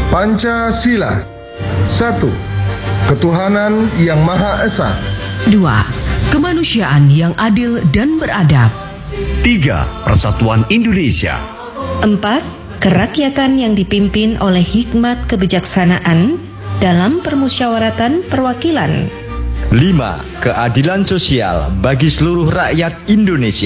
Pancasila. 1. Ketuhanan yang Maha Esa. 2. Kemanusiaan yang adil dan beradab. 3. Persatuan Indonesia. 4. Kerakyatan yang dipimpin oleh hikmat kebijaksanaan dalam permusyawaratan perwakilan. 5. Keadilan sosial bagi seluruh rakyat Indonesia.